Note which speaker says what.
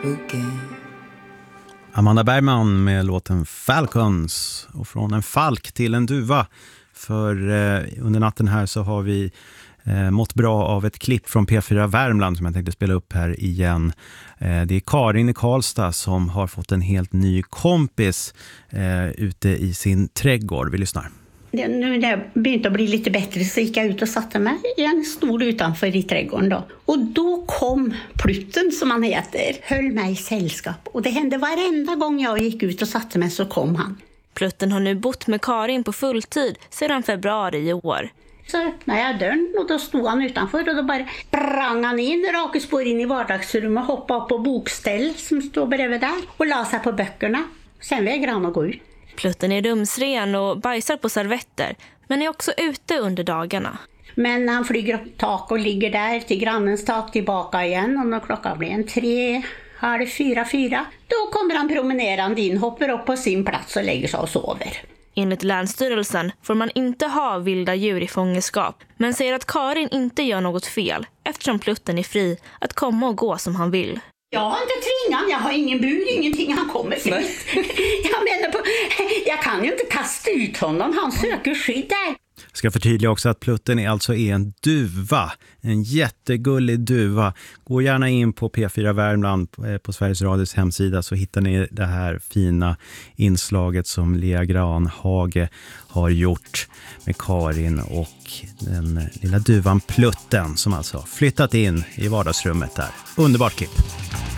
Speaker 1: again.
Speaker 2: Amanda Bergman med låten Falcons, och från en falk till en duva. För under natten här så har vi mått bra av ett klipp från P4 Värmland som jag tänkte spela upp här igen. Det är Karin i Karlstad som har fått en helt ny kompis ute i sin trädgård. Vi lyssnar.
Speaker 3: Nu när jag började bli lite bättre så gick jag ut och satte mig i en stol utanför i trädgården då. Och då kom Plutten, som han heter, höll mig i sällskap. Och det hände varenda gång jag gick ut och satte mig så kom han.
Speaker 4: Plutten har nu bott med Karin på fulltid sedan februari i år.
Speaker 3: Så öppnade jag dörren och då stod han utanför och då bara sprang han in, raka spår in i vardagsrummet och hoppade upp på bokställ som står bredvid där och la sig på böckerna. Sen vägrade han att gå ut.
Speaker 4: Plutten är rumsren och bajsar på servetter, men är också ute under dagarna.
Speaker 3: Men när han flyger upp tak och ligger där till grannens tak tillbaka igen, och när klockan blir 3, 3:30, då kommer han promenerande in, hoppar upp på sin plats och lägger sig och sover.
Speaker 4: Enligt Länsstyrelsen får man inte ha vilda djur i fångenskap, men säger att Karin inte gör något fel eftersom Plutten är fri att komma och gå som han vill.
Speaker 3: Jag har inte tvingat, jag har ingen bur, ingenting, han kommer fritt. Jag kan ju inte kasta ut honom, han söker skydd där.
Speaker 2: Ska förtydliga också att Plutten är en duva, en jättegullig duva. Gå gärna in på P4 Värmland på Sveriges Radios hemsida så hittar ni det här fina inslaget som Lea Granhage har gjort med Karin och den lilla duvan Plutten som alltså har flyttat in i vardagsrummet där. Underbart klipp!